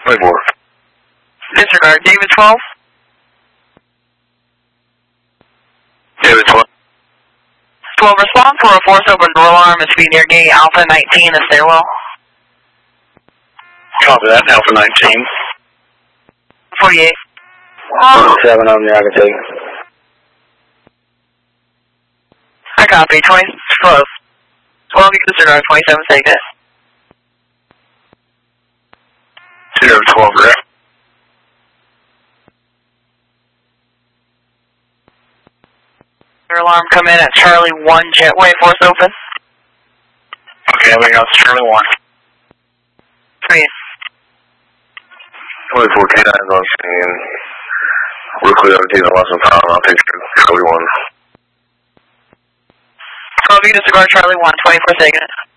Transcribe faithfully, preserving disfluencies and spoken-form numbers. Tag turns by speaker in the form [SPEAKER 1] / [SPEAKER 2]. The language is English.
[SPEAKER 1] twenty-four.
[SPEAKER 2] Disregard. David twelve.
[SPEAKER 1] David twelve.
[SPEAKER 2] twelve, respond for a force open door alarm is feet near gate Alpha nineteen, the stairwell.
[SPEAKER 1] Copy that, Alpha nineteen.
[SPEAKER 2] forty-eight.
[SPEAKER 1] seven on the I can take.
[SPEAKER 2] I copy. twenty, twelve. twelve, you can disregard. twenty-seven, take it.
[SPEAKER 1] zero twelve, correct.
[SPEAKER 2] Alarm come in at Charlie one jetway, force open.
[SPEAKER 1] Okay, we got Charlie one.
[SPEAKER 2] Three.
[SPEAKER 1] twenty fourteen, I'm going to see we're clear on the lost some power. I'll take Charlie one.
[SPEAKER 2] twelve, you can disregard Charlie one, twenty-four, taking it.